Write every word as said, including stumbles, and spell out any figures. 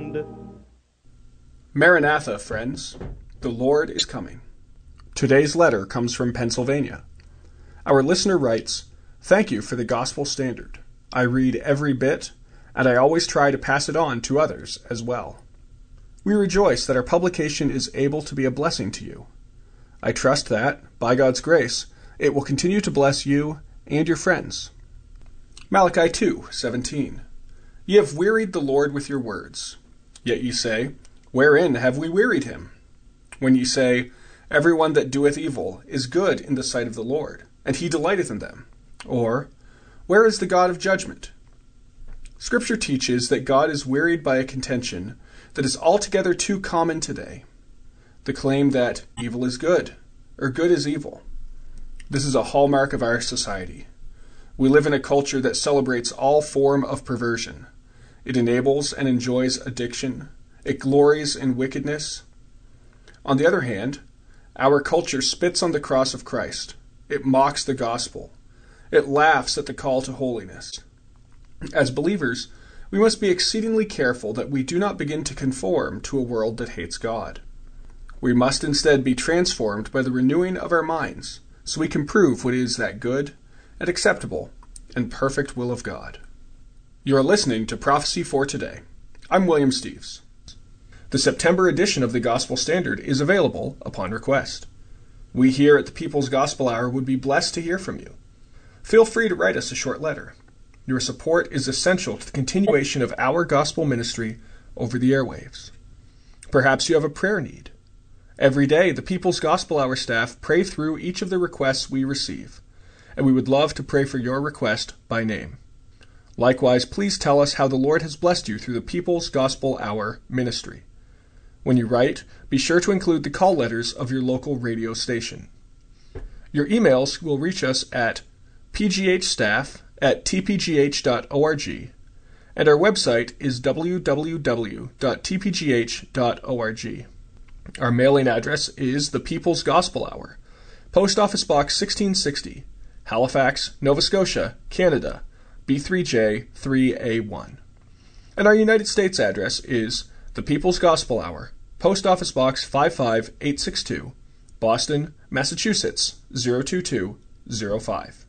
end. Maranatha, friends. The Lord is coming. Today's letter comes from Pennsylvania. Our listener writes, "Thank you for the Gospel Standard. I read every bit, and I always try to pass it on to others as well. We rejoice that our publication is able to be a blessing to you. I trust that, by God's grace, it will continue to bless you and your friends." Malachi two seventeen. "Ye have wearied the Lord with your words. Yet ye say, Wherein have we wearied him? When ye say, Every one that doeth evil is good in the sight of the Lord, and he delighteth in them. Or, Where is the God of judgment?" Scripture teaches that God is wearied by a contention that is altogether too common today. The claim that evil is good, or good is evil. This is a hallmark of our society. We live in a culture that celebrates all form of perversion. It enables and enjoys addiction. It glories in wickedness. On the other hand, our culture spits on the cross of Christ. It mocks the gospel. It laughs at the call to holiness. As believers, we must be exceedingly careful that we do not begin to conform to a world that hates God. We must instead be transformed by the renewing of our minds, so we can prove what is that good and acceptable and perfect will of God. You are listening to Prophecy for Today. I'm William Steves. The September edition of the Gospel Standard is available upon request. We here at the People's Gospel Hour would be blessed to hear from you. Feel free to write us a short letter. Your support is essential to the continuation of our gospel ministry over the airwaves. Perhaps you have a prayer need. Every day, the People's Gospel Hour staff pray through each of the requests we receive, and we would love to pray for your request by name. Likewise, please tell us how the Lord has blessed you through the People's Gospel Hour ministry. When you write, be sure to include the call letters of your local radio station. Your emails will reach us at p g h staff at t p g h dot org, and our website is w w w dot t p g h dot org. Our mailing address is the People's Gospel Hour, Post Office Box sixteen sixty, Halifax, Nova Scotia, Canada, B three J three A one. And our United States address is the People's Gospel Hour, Post Office Box five five eight six two, Boston, Massachusetts zero two two zero five.